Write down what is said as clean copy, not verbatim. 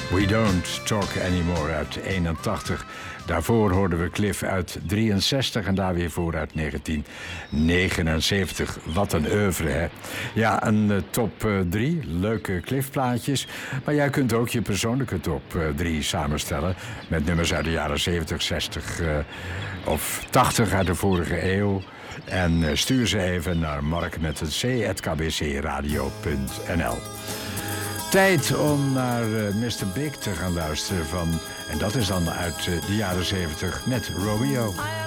We Don't Talk Anymore uit 81. Daarvoor hoorden we Cliff uit 63 en daar weer voor uit 1979. Wat een oeuvre, hè? Ja, een top 3, leuke Cliff-plaatjes. Maar jij kunt ook je persoonlijke top 3 samenstellen met nummers uit de jaren 70, 60 of 80 uit de vorige eeuw. En stuur ze even naar Mark met het c@kbcradio.nl. Tijd om naar Mr. Big te gaan luisteren van... en dat is dan uit de jaren 70 met Romeo.